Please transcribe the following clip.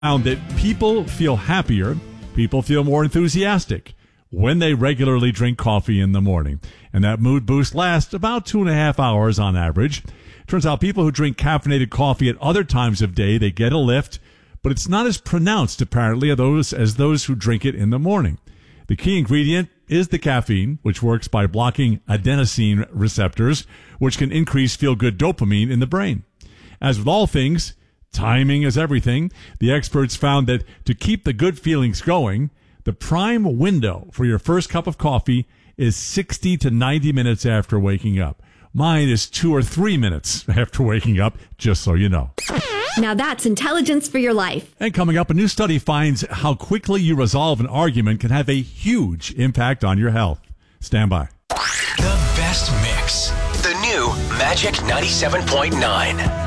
found that people feel happier, people feel more enthusiastic when they regularly drink coffee in the morning. And that mood boost lasts about 2.5 hours on average. Turns out people who drink caffeinated coffee at other times of day, they get a lift, but it's not as pronounced apparently as those who drink it in the morning. The key ingredient is the caffeine, which works by blocking adenosine receptors, which can increase feel-good dopamine in the brain. As with all things, timing is everything. The experts found that to keep the good feelings going, the prime window for your first cup of coffee is 60 to 90 minutes after waking up. Mine is 2 or 3 minutes after waking up, just so you know. Now that's intelligence for your life. And coming up, a new study finds how quickly you resolve an argument can have a huge impact on your health. Stand by. The best mix. The new Magic 97.9.